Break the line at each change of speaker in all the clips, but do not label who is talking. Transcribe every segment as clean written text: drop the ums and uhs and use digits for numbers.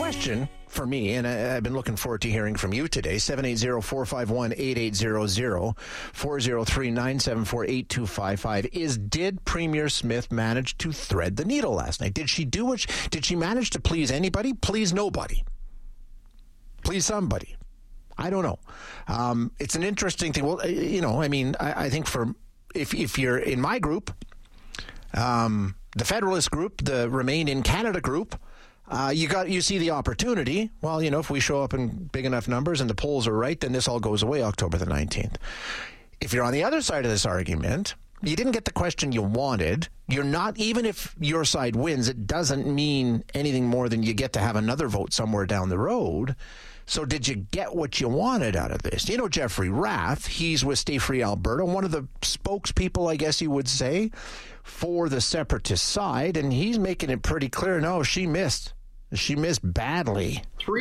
question for me, and I've been looking forward to hearing from you today, 780-451-8800, 403-974-8255, is did Premier Smith manage to thread the needle last night? Did she did she manage to please anybody? Please nobody? Please somebody? I don't know. It's an interesting thing. Well, I think if you're in my group, the Federalist group, the Remain in Canada group, you see the opportunity. Well, if we show up in big enough numbers and the polls are right, then this all goes away October the 19th. If you're on the other side of this argument, you didn't get the question you wanted. You're not, even if your side wins, it doesn't mean anything more than you get to have another vote somewhere down the road. So did you get what you wanted out of this? Jeffrey Rath, he's with Stay Free Alberta, one of the spokespeople, I guess you would say, for the separatist side, and he's making it pretty clear, no, she missed. She missed badly.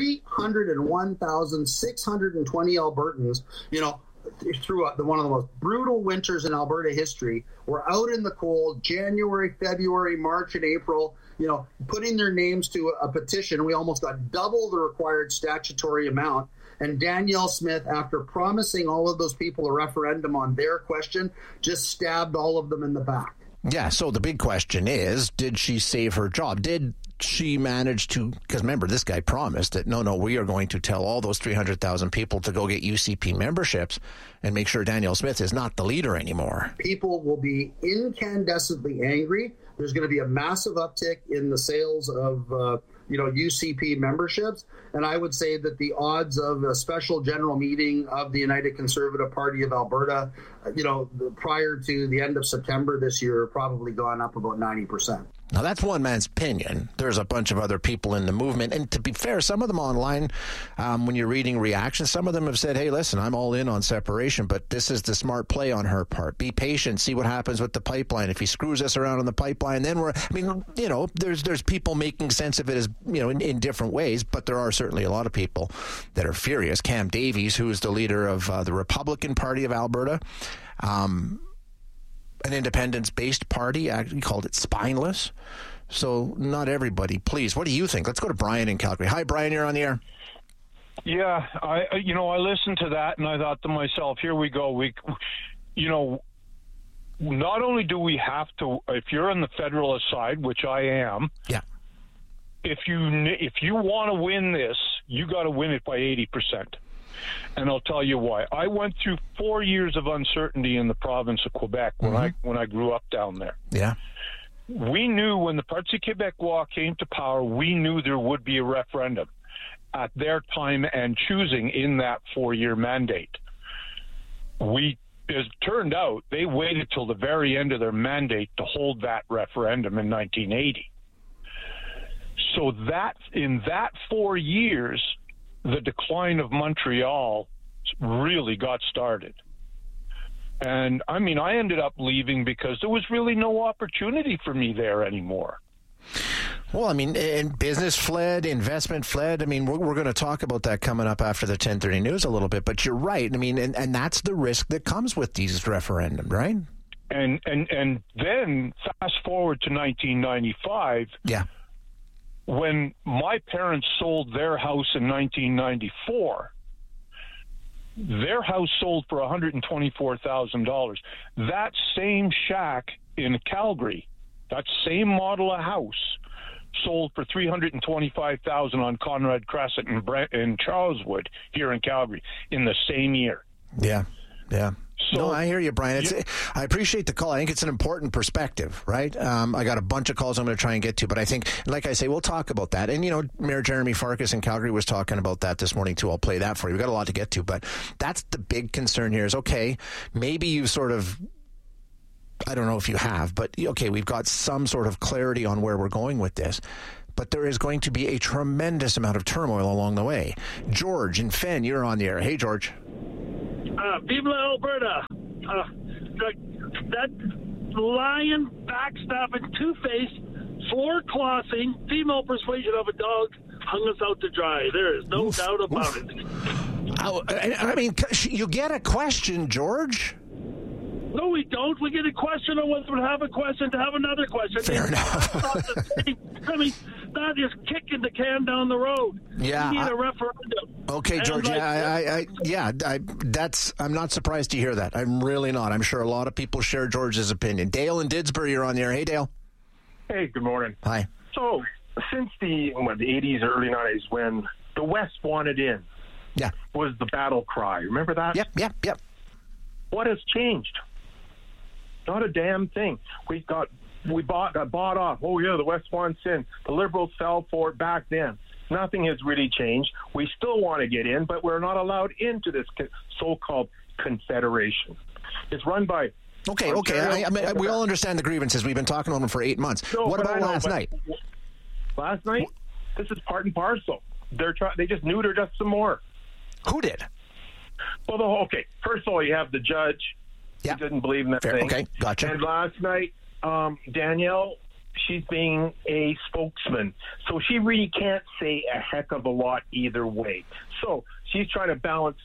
301,620 Albertans, through one of the most brutal winters in Alberta history, were out in the cold January, February, March, and April, putting their names to a petition. We almost got double the required statutory amount. And Danielle Smith, after promising all of those people a referendum on their question, just stabbed all of them in the back.
Yeah, so the big question is, did she save her job? Did she manage to, because remember, this guy promised that, no, we are going to tell all those 300,000 people to go get UCP memberships and make sure Danielle Smith is not the leader anymore.
People will be incandescently angry. There's going to be a massive uptick in the sales of UCP memberships. And I would say that the odds of a special general meeting of the United Conservative Party of Alberta, prior to the end of September this year, are probably gone up about 90%.
Now, that's one man's opinion. There's a bunch of other people in the movement. And to be fair, some of them online, when you're reading reactions, some of them have said, hey, listen, I'm all in on separation, but this is the smart play on her part. Be patient. See what happens with the pipeline. If he screws us around on the pipeline, then there's people making sense of it as, in different ways, but there are certainly a lot of people that are furious. Cam Davies, who is the leader of the Republican Party of Alberta, an independence-based party, actually called it spineless. So not everybody pleased. What do you think? Let's go to Brian in Calgary. Hi, Brian, you're on the air.
Yeah, I listened to that and I thought to myself, here we go. Not only do we have to, if you're on the Federalist side, which I am,
yeah.
If you want to win this, you got to win it by 80%. And I'll tell you why. I went through 4 years of uncertainty in the province of Quebec when I grew up down there.
Yeah.
We knew when the Parti Québécois came to power, we knew there would be a referendum at their time and choosing in that 4-year mandate. As it turned out, they waited till the very end of their mandate to hold that referendum in 1980. So that in that 4 years, the decline of Montreal really got started. And I ended up leaving because there was really no opportunity for me there anymore.
Well, and business fled, investment fled. We're going to talk about that coming up after the 10:30 news a little bit, but you're right. And that's the risk that comes with these referendums, right?
And then fast forward to 1995.
Yeah.
When my parents sold their house in 1994, their house sold for $124,000. That same shack in Calgary, that same model of house, sold for $325,000 on Conrad Crescent in Charleswood here in Calgary in the same year.
Yeah.
So,
no, I hear you, Brian. I appreciate the call. I think it's an important perspective, right? I got a bunch of calls I'm going to try and get to, but I think, like I say, we'll talk about that. And, Mayor Jeremy Farkas in Calgary was talking about that this morning, too. I'll play that for you. We've got a lot to get to, but that's the big concern here is, okay, maybe you sort of, I don't know if you have, but, okay, we've got some sort of clarity on where we're going with this. But there is going to be a tremendous amount of turmoil along the way. George in Fenn, you're on the air. Hey, George.
Viva Alberta. That lying, backstabbing, two-faced, floor-clothing, female persuasion of a dog hung us out to dry. There is no doubt about it.
You get a question, George.
No, we don't. We get a question on whether we have a question to have another question.
Fair enough.
that is kicking the can down the road.
Yeah,
we need a referendum.
Okay, George. I'm not surprised to hear that. I'm really not. I'm sure a lot of people share George's opinion. Dale in Didsbury, you're on the air. Hey, Dale.
Hey, good morning.
Hi.
So, since the 80s, early 90s, when the West wanted in, was the battle cry. Remember that?
Yep.
What has changed? Not a damn thing. We got bought off. Oh, yeah, the West wants in. The Liberals fell for it back then. Nothing has really changed. We still want to get in, but we're not allowed into this so-called confederation. It's run by...
Okay. I mean, we all understand the grievances. We've been talking on them for 8 months. What about last night?
Last night? This is part and parcel. They just neutered us some more.
Who did?
Well, first of all, you have the judge.
Yeah.
He didn't believe in that thing.
Okay, gotcha.
And last night, Danielle, she's being a spokesman. So she really can't say a heck of a lot either way. So she's trying to balance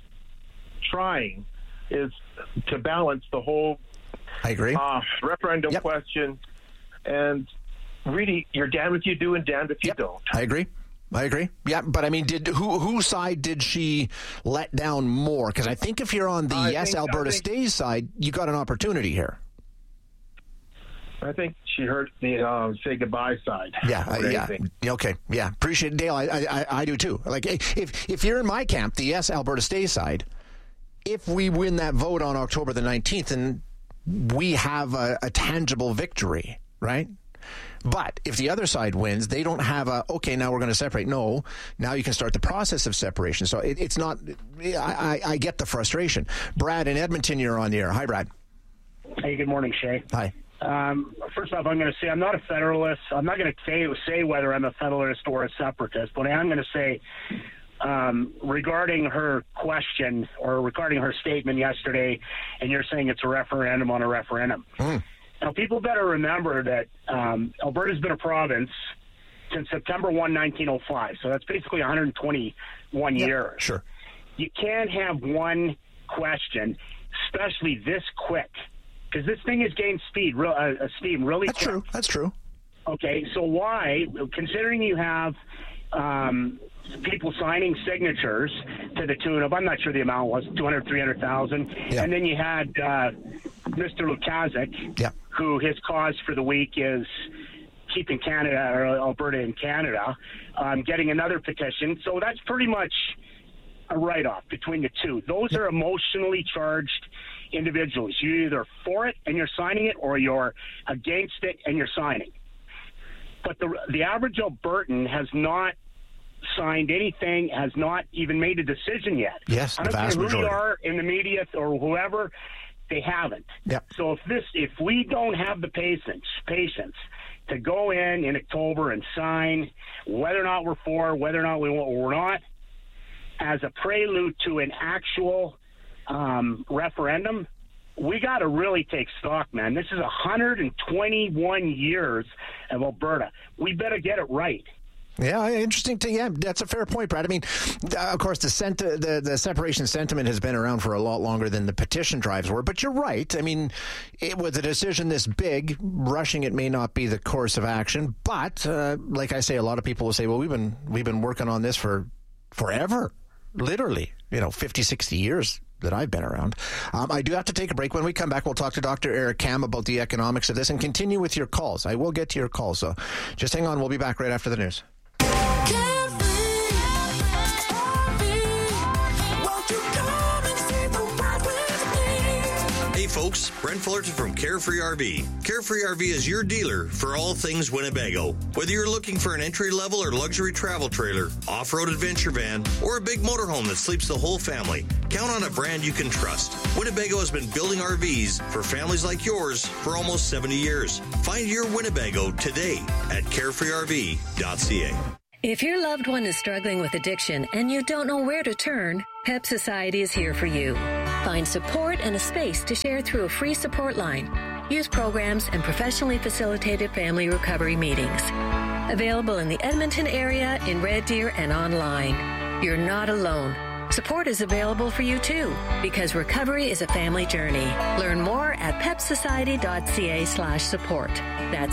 the whole
I agree.
Referendum question. And really, you're damned if you do and damned if you don't.
I agree. Yeah, but I mean, whose side did she let down more? Because I think if you're on the Alberta Stays side, you got an opportunity here.
I think she heard the say goodbye side.
Yeah. Okay. Yeah. Appreciate it, Dale. I do too. Like, if you're in my camp, the Alberta Stays side, if we win that vote on October the 19th, and we have a tangible victory, right? But if the other side wins, they don't have now we're going to separate. No, now you can start the process of separation. So it's not, I get the frustration. Brad in Edmonton, you're on the air. Hi, Brad.
Hey, good morning, Shay.
Hi.
First off, I'm going to say I'm not a Federalist. I'm not going to say whether I'm a Federalist or a Separatist, but I am going to say regarding her question or regarding her statement yesterday, and you're saying it's a referendum on a referendum. Now, people better remember that Alberta's been a province since September 1, 1905, so that's basically 121 years.
Sure.
You can't have one question, especially this quick, because this thing has gained steam really quick.
That's true.
Okay, so why, considering you have people signing signatures to the tune of, I'm not sure the amount was, 200,000, 300,000, and then you had Mr. Lukaszuk, who his cause for the week is keeping Canada or Alberta in Canada, getting another petition. So that's pretty much a write-off between the two. Those are emotionally charged individuals. You're either for it and you're signing it, or you're against it and you're signing. But the average Albertan has not signed anything, has not even made a decision yet.
Yes, the vast majority.
Who they are in the media or whoever, they haven't.
Yep.
So if we don't have the patience to go in October and sign, whether or not we're for, whether or not we're not, as a prelude to an actual referendum, we got to really take stock, man. This is 121 years of Alberta. We better get it right.
Yeah, interesting. That's a fair point, Brad. I mean, of course, the separation sentiment has been around for a lot longer than the petition drives were. But you're right. I mean, with a decision this big, rushing it may not be the course of action. But like I say, a lot of people will say, "Well, we've been working on this for forever, literally, 50, 60 years." That I've been around. I do have to take a break. When we come back, we'll talk to Dr. Eric Kam about the economics of this and continue with your calls. I will get to your calls, so just hang on. We'll be back right after the news.
Hey folks, Brent Fullerton from Carefree RV. Carefree RV is your dealer for all things Winnebago. Whether you're looking for an entry-level or luxury travel trailer, off-road adventure van, or a big motorhome that sleeps the whole family, count on a brand you can trust. Winnebago has been building RVs for families like yours for almost 70 years. Find your Winnebago today at carefreerv.ca.
If your loved one is struggling with addiction and you don't know where to turn, PEP Society is here for you. Find support and a space to share through a free support line. Youth programs and professionally facilitated family recovery meetings. Available in the Edmonton area, in Red Deer, and online. You're not alone. Support is available for you too, because recovery is a family journey. Learn more at pepsociety.ca/support. That's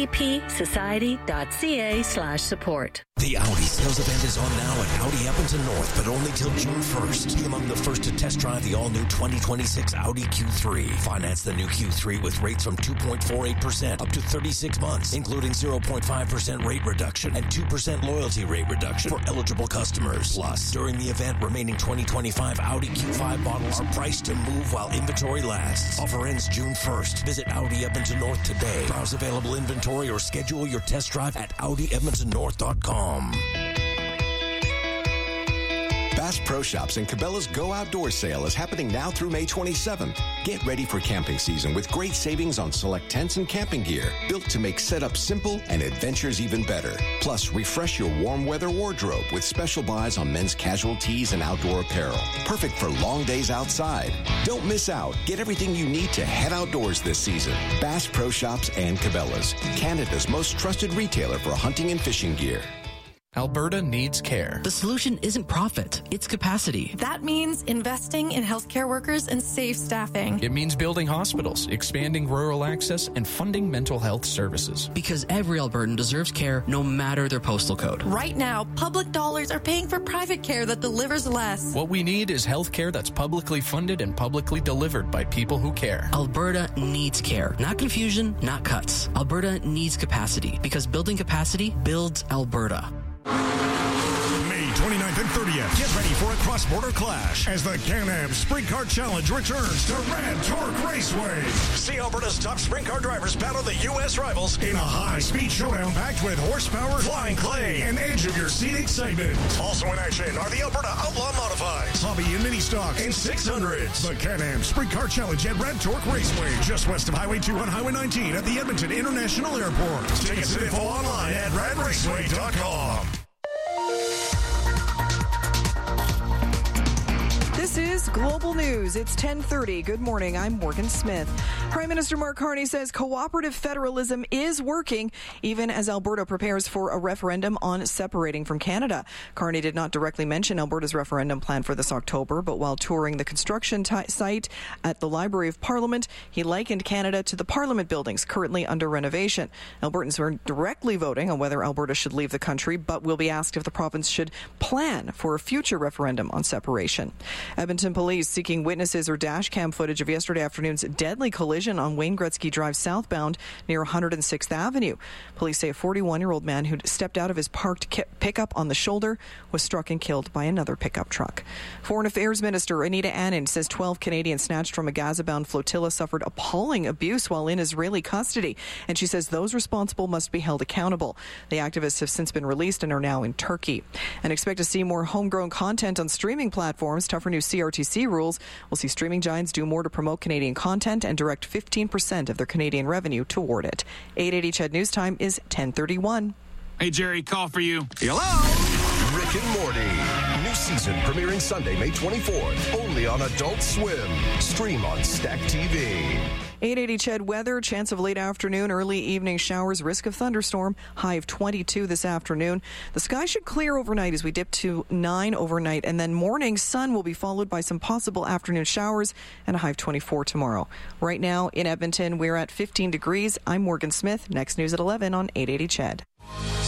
PEPsociety.ca/support.
The Audi sales event is on now at Audi Edmonton North, but only till June 1st. Be among the first to test drive the all-new 2026 Audi Q3. Finance the new Q3 with rates from 2.48% up to 36 months, including 0.5% rate reduction and 2% loyalty rate reduction for eligible customers. Plus, during the event, remaining 2025 Audi Q5 models are priced to move while inventory lasts. Offer ends June 1st. Visit Audi Edmonton North today. Browse available inventory or schedule your test drive at AudiEdmontonNorth.com.
Bass Pro Shops and Cabela's Go Outdoors sale is happening now through May 27th. Get ready for camping season with great savings on select tents and camping gear, built to make setup simple and adventures even better. Plus, refresh your warm weather wardrobe with special buys on men's casual tees and outdoor apparel. Perfect for long days outside. Don't miss out. Get everything you need to head outdoors this season. Bass Pro Shops and Cabela's, Canada's most trusted retailer for hunting and fishing gear.
Alberta needs care.
The solution isn't profit, it's capacity.
That means investing in healthcare workers and safe staffing.
It means building hospitals, expanding rural access, and funding mental health services.
Because every Albertan deserves care no matter their postal code.
Right now, public dollars are paying for private care that delivers less.
What we need is health care that's publicly funded and publicly delivered by people who care.
Alberta needs care. Not confusion, not cuts. Alberta needs capacity, because building capacity builds Alberta.
May 29th and 30th, get ready for a cross-border clash as the Can-Am Sprint Car Challenge returns to Red Torque Raceway. See Alberta's top sprint car drivers battle the U.S. rivals in a high-speed showdown packed with horsepower, flying clay, and edge-of-your-seat excitement. Also in action are the Alberta Outlaw Modifieds, Hobby and Mini Stock, and 600s. The Can-Am Sprint Car Challenge at Red Torque Raceway, just west of Highway 2 on Highway 19 at the Edmonton International Airport. Tickets and info online at radraceway.com.
This is Global News. It's 10:30. Good morning. I'm Morgan Smith. Prime Minister Mark Carney says cooperative federalism is working, even as Alberta prepares for a referendum on separating from Canada. Carney did not directly mention Alberta's referendum plan for this October, but while touring the construction site at the Library of Parliament, he likened Canada to the Parliament buildings currently under renovation. Albertans are directly voting on whether Alberta should leave the country, but will be asked if the province should plan for a future referendum on separation. Edmonton police seeking witnesses or dash cam footage of yesterday afternoon's deadly collision on Wayne Gretzky Drive southbound near 106th Avenue. Police say a 41-year-old man who stepped out of his parked pickup on the shoulder was struck and killed by another pickup truck. Foreign Affairs Minister Anita Anand says 12 Canadians snatched from a Gaza-bound flotilla suffered appalling abuse while in Israeli custody, and she says those responsible must be held accountable. The activists have since been released and are now in Turkey. And expect to see more homegrown content on streaming platforms. Tougher new CRTC rules will see streaming giants do more to promote Canadian content and direct 15% of their Canadian revenue toward it. 880 CHED News Time is 10:31.
Hey, Jerry, call for you.
Hello? Rick and Morty. New season premiering Sunday, May 24th. Only on Adult Swim. Stream on Stack TV.
880 CHED weather, chance of late afternoon, early evening showers, risk of thunderstorm, high of 22 this afternoon. The sky should clear overnight as we dip to 9 overnight, and then morning sun will be followed by some possible afternoon showers and a high of 24 tomorrow. Right now in Edmonton, we're at 15 degrees. I'm Morgan Smith. Next news at 11 on 880 CHED.